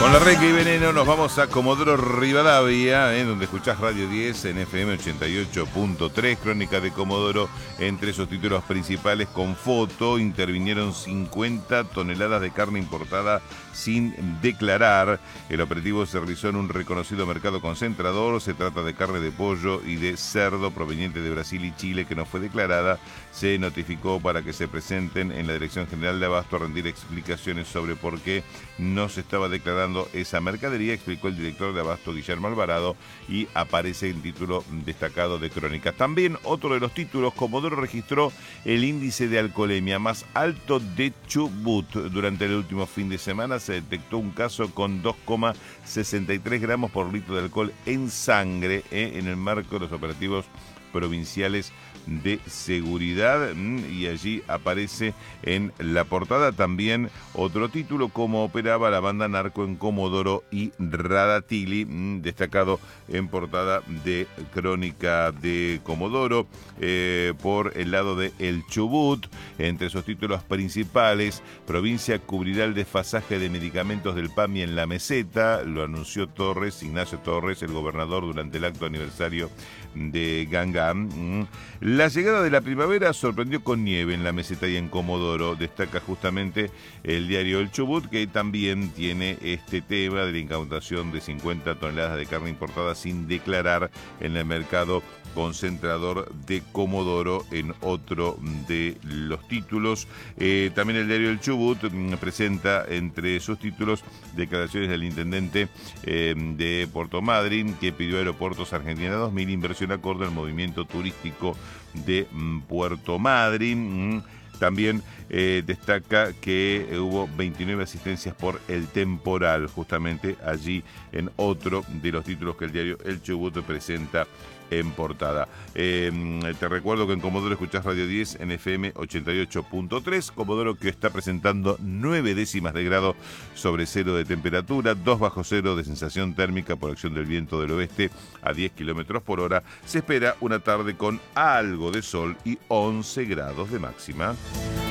Con la Reque y Veneno nos vamos a Comodoro Rivadavia, donde escuchás Radio 10 en FM 88.3, Crónica de Comodoro. Entre sus títulos principales, con foto, intervinieron 50 toneladas de carne importada sin declarar. El operativo se realizó en un reconocido mercado concentrador. Se trata de carne de pollo y de cerdo proveniente de Brasil y Chile que no fue declarada. Se notificó para que se presenten en la Dirección General de Abasto a rendir explicaciones sobre por qué no se estaba declarando esa mercadería, explicó el director de Abasto, Guillermo Alvarado, y aparece en título destacado de Crónicas. También otro de los títulos, Comodoro registró el índice de alcoholemia más alto de Chubut. Durante el último fin de semana se detectó un caso con 2,63 gramos por litro de alcohol en sangre en el marco de los operativos provinciales de seguridad, y allí aparece en la portada también otro título: cómo operaba la banda narco en Comodoro y Radatili, destacado en portada de Crónica de Comodoro. Por el lado de El Chubut, entre sus títulos principales, provincia cubrirá el desfasaje de medicamentos del PAMI en la meseta, lo anunció Ignacio Torres, el gobernador, durante el acto aniversario de Gangam. La llegada de la primavera sorprendió con nieve en la meseta y en Comodoro, destaca justamente el diario El Chubut, que también tiene este tema de la incautación de 50 toneladas de carne importada sin declarar en el mercado concentrador de Comodoro, en otro de los títulos. También el diario El Chubut presenta entre sus títulos declaraciones del intendente de Puerto Madryn, que pidió a Aeropuertos Argentina 2000 inversión acorde al movimiento turístico de Puerto Madryn. También destaca que hubo 29 asistencias por el temporal, justamente allí en otro de los títulos que el diario El Chubut presenta en portada. Te recuerdo que en Comodoro escuchás Radio 10 en FM 88.3. Comodoro, que está presentando 9 décimas de grado sobre cero de temperatura, 2 bajo cero de sensación térmica por acción del viento del oeste a 10 kilómetros por hora. Se espera una tarde con algo de sol y 11 grados de máxima.